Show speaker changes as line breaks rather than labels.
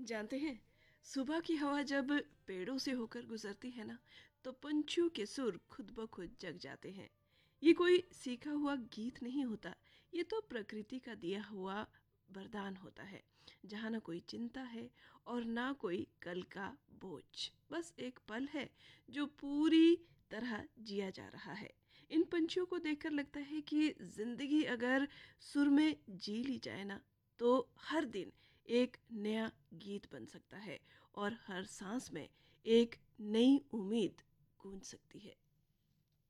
जानते हैं, सुबह की हवा जब पेड़ों से होकर गुजरती है ना, तो पंछियों के सुर खुद ब खुद जग जाते हैं। ये कोई सीखा हुआ गीत नहीं होता, ये तो प्रकृति का दिया हुआ वरदान होता है, जहाँ ना कोई चिंता है और ना कोई कल का बोझ। बस एक पल है जो पूरी तरह जिया जा रहा है। इन पंछियों को देखकर लगता है कि जिंदगी अगर सुर में जी ली जाए ना, तो हर दिन एक नया गीत बन सकता है और हर सांस में एक नई उम्मीद गूंज सकती है।